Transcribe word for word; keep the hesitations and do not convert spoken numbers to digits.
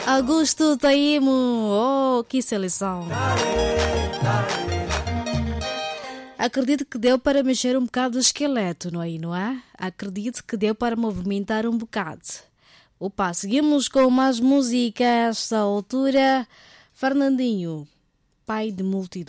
Augusto Taimo, oh, que seleção! Acredito que deu para mexer um bocado o esqueleto, não é? Não é? Acredito que deu para movimentar um bocado. Opa, seguimos com mais música a esta altura. Fernandinho, pai de multidão.